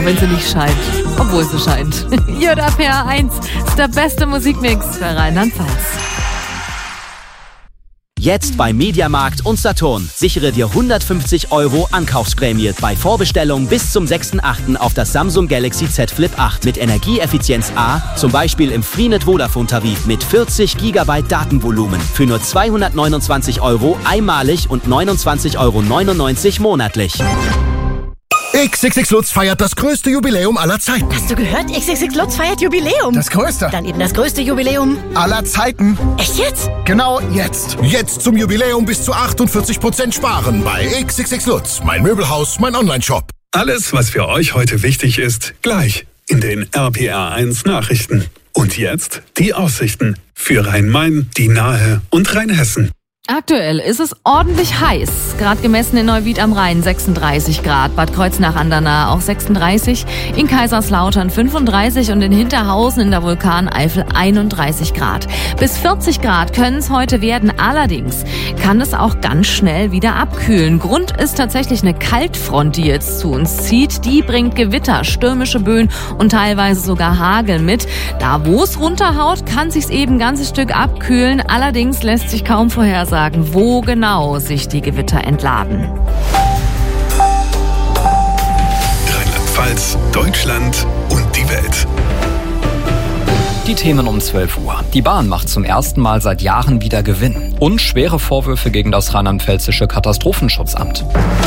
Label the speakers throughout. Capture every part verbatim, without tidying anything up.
Speaker 1: Auch wenn sie nicht scheint. Obwohl sie scheint. J A P R eins ist der beste Musikmix für Rheinland-Pfalz.
Speaker 2: Jetzt bei Mediamarkt und Saturn. Sichere dir hundertfünfzig Euro Ankaufsprämie bei Vorbestellung bis zum sechsten achten auf das Samsung Galaxy Z Flip acht mit Energieeffizienz A, zum Beispiel im Freenet Vodafone Tarif mit vierzig Gigabyte Datenvolumen für nur zweihundertneunundzwanzig Euro einmalig und neunundzwanzig Euro neunundneunzig monatlich.
Speaker 3: X X X Lutz feiert das größte Jubiläum aller Zeiten.
Speaker 4: Hast du gehört? X X X Lutz feiert Jubiläum.
Speaker 3: Das größte.
Speaker 4: Dann eben das größte Jubiläum
Speaker 3: aller Zeiten.
Speaker 4: Echt jetzt?
Speaker 3: Genau jetzt. Jetzt zum Jubiläum bis zu achtundvierzig Prozent sparen bei X X X Lutz. Mein Möbelhaus, mein Onlineshop.
Speaker 5: Alles, was für euch heute wichtig ist, gleich in den R P R eins Nachrichten. Und jetzt die Aussichten für Rhein-Main, die Nahe und Rheinhessen.
Speaker 1: Aktuell ist es ordentlich heiß. Gerade gemessen in Neuwied am Rhein sechsunddreißig Grad, Bad Kreuznach an der Nahe auch sechsunddreißig, in Kaiserslautern fünfunddreißig und in Hinterhausen in der Vulkaneifel einunddreißig Grad. Bis vierzig Grad können es heute werden. Allerdings kann es auch ganz schnell wieder abkühlen. Grund ist tatsächlich eine Kaltfront, die jetzt zu uns zieht. Die bringt Gewitter, stürmische Böen und teilweise sogar Hagel mit. Da, wo es runterhaut, kann sich's eben ein ganzes Stück abkühlen. Allerdings lässt sich kaum vorhersagen, sagen, wo genau sich die Gewitter entladen.
Speaker 5: Rheinland-Pfalz, Deutschland und die Welt.
Speaker 6: Die Themen um zwölf Uhr. Die Bahn macht zum ersten Mal seit Jahren wieder Gewinn. Und schwere Vorwürfe gegen das rheinland-pfälzische Katastrophenschutzamt.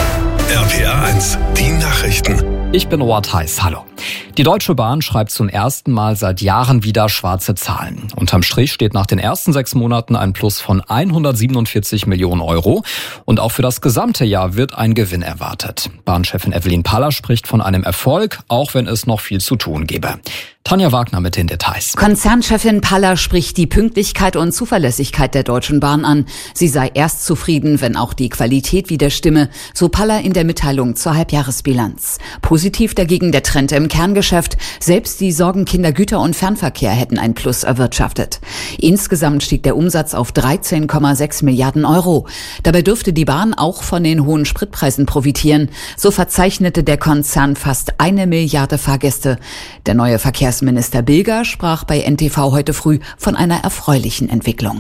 Speaker 5: R P R eins, die Nachrichten.
Speaker 6: Ich bin Robert Heiß, hallo. Die Deutsche Bahn schreibt zum ersten Mal seit Jahren wieder schwarze Zahlen. Unterm Strich steht nach den ersten sechs Monaten ein Plus von hundertsiebenundvierzig Millionen Euro. Und auch für das gesamte Jahr wird ein Gewinn erwartet. Bahnchefin Evelyn Paller spricht von einem Erfolg, auch wenn es noch viel zu tun gäbe. Tanja Wagner mit den Details.
Speaker 7: Konzernchefin Paller spricht die Pünktlichkeit und Zuverlässigkeit der Deutschen Bahn an. Sie sei erst zufrieden, wenn auch die Qualität wieder stimme, so Paller in der Mitteilung zur Halbjahresbilanz. Positiv dagegen der Trend im Kerngeschäft. Selbst die Sorgenkinder Güter- und Fernverkehr hätten ein Plus erwirtschaftet. Insgesamt stieg der Umsatz auf dreizehn Komma sechs Milliarden Euro. Dabei dürfte die Bahn auch von den hohen Spritpreisen profitieren. So verzeichnete der Konzern fast eine Milliarde Fahrgäste. Der neue Verkehrs Minister Bilger sprach bei N T V heute früh von einer erfreulichen Entwicklung.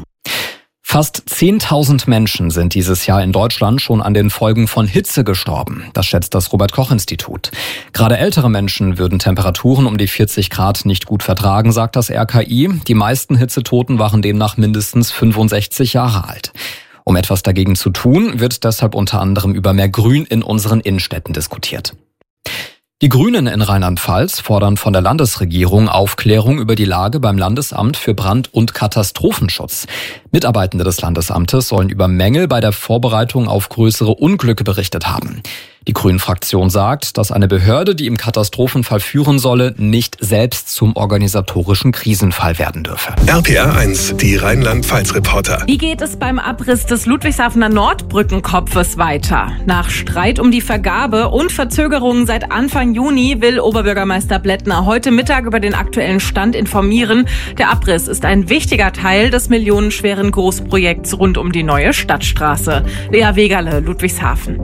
Speaker 6: Fast zehntausend Menschen sind dieses Jahr in Deutschland schon an den Folgen von Hitze gestorben. Das schätzt das Robert-Koch-Institut. Gerade ältere Menschen würden Temperaturen um die vierzig Grad nicht gut vertragen, sagt das R K I. Die meisten Hitzetoten waren demnach mindestens fünfundsechzig Jahre alt. Um etwas dagegen zu tun, wird deshalb unter anderem über mehr Grün in unseren Innenstädten diskutiert. Die Grünen in Rheinland-Pfalz fordern von der Landesregierung Aufklärung über die Lage beim Landesamt für Brand- und Katastrophenschutz. Mitarbeitende des Landesamtes sollen über Mängel bei der Vorbereitung auf größere Unglücke berichtet haben. Die Grünen-Fraktion sagt, dass eine Behörde, die im Katastrophenfall führen solle, nicht selbst zum organisatorischen Krisenfall werden dürfe.
Speaker 5: R P R eins, die Rheinland-Pfalz-Reporter.
Speaker 8: Wie geht es beim Abriss des Ludwigshafener Nordbrückenkopfes weiter? Nach Streit um die Vergabe und Verzögerungen seit Anfang Juni will Oberbürgermeister Blättner heute Mittag über den aktuellen Stand informieren. Der Abriss ist ein wichtiger Teil des millionenschweren Großprojekts rund um die neue Stadtstraße. Lea Wegerle, Ludwigshafen.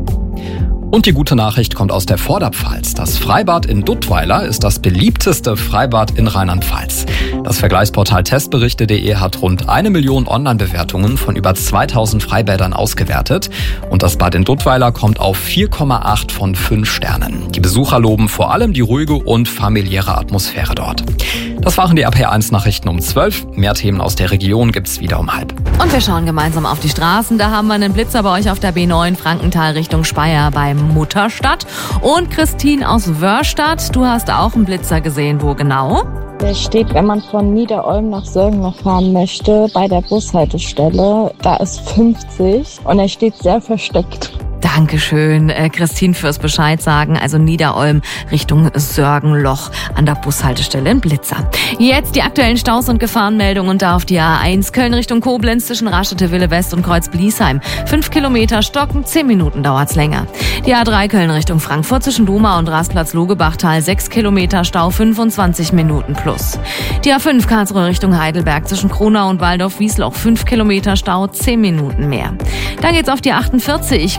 Speaker 6: Und die gute Nachricht kommt aus der Vorderpfalz. Das Freibad in Duttweiler ist das beliebteste Freibad in Rheinland-Pfalz. Das Vergleichsportal testberichte punkt de hat rund eine Million Online-Bewertungen von über zweitausend Freibädern ausgewertet. Und das Bad in Duttweiler kommt auf vier Komma acht von fünf Sternen. Die Besucher loben vor allem die ruhige und familiäre Atmosphäre dort. Das waren die R P R eins Nachrichten um zwölf. Mehr Themen aus der Region gibt's wieder um halb.
Speaker 1: Und wir schauen gemeinsam auf die Straßen. Da haben wir einen Blitzer bei euch auf der B neun Frankenthal Richtung Speyer beim Mutterstadt. Und Christine aus Wörstadt, du hast auch einen Blitzer gesehen. Wo genau?
Speaker 9: Der steht, wenn man von Niederolm nach Sölgen fahren möchte, bei der Bushaltestelle. Da ist fünfzig und er steht sehr versteckt.
Speaker 1: Dankeschön, äh, Christine, fürs Bescheid sagen. Also Niederolm Richtung Sörgenloch an der Bushaltestelle in Blitzer. Jetzt die aktuellen Staus und Gefahrenmeldungen und da auf die A eins. Köln Richtung Koblenz zwischen Raschete Wille West und Kreuz Bliesheim. Fünf Kilometer stocken, zehn Minuten dauert's länger. Die A drei Köln Richtung Frankfurt zwischen Doma und Rastplatz Logebachtal. Sechs Kilometer Stau, fünfundzwanzig Minuten plus. Die A fünf Karlsruhe Richtung Heidelberg zwischen Kronau und Waldorf-Wiesloch. Fünf Kilometer Stau, zehn Minuten mehr. Dann geht's auf die achtundvierzig Koblenz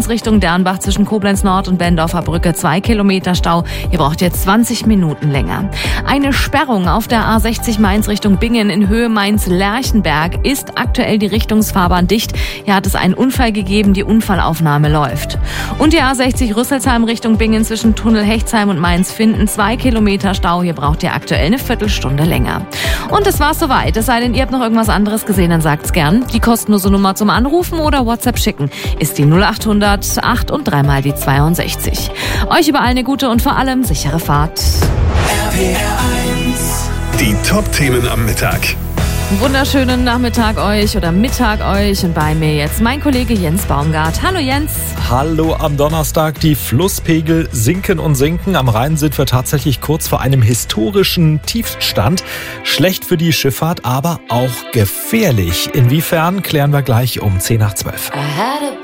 Speaker 1: Mainz Richtung Dernbach zwischen Koblenz Nord und Bendorfer Brücke zwei Kilometer Stau. Ihr braucht jetzt zwanzig Minuten länger. Eine Sperrung auf der A sechzig Mainz Richtung Bingen in Höhe Mainz-Lerchenberg ist aktuell die Richtungsfahrbahn dicht. Hier hat es einen Unfall gegeben, die Unfallaufnahme läuft. Und die A sechzig Rüsselsheim Richtung Bingen zwischen Tunnel Hechtsheim und Mainz-Finden zwei Kilometer Stau. Hier braucht ihr aktuell eine Viertelstunde länger. Und das war's soweit. Es sei denn, ihr habt noch irgendwas anderes gesehen, dann sagt's gern. Die kostenlose Nummer zum Anrufen oder WhatsApp schicken ist die null acht hundert acht und dreimal die zweiundsechzig. Euch überall eine gute und vor allem sichere Fahrt.
Speaker 5: R P R eins. Die Top-Themen am Mittag.
Speaker 1: Wunderschönen Nachmittag euch oder Mittag euch und bei mir jetzt mein Kollege Jens Baumgart. Hallo Jens.
Speaker 10: Hallo am Donnerstag. Die Flusspegel sinken und sinken. Am Rhein sind wir tatsächlich kurz vor einem historischen Tiefstand. Schlecht für die Schifffahrt, aber auch gefährlich. Inwiefern, klären wir gleich um zehn nach zwölf.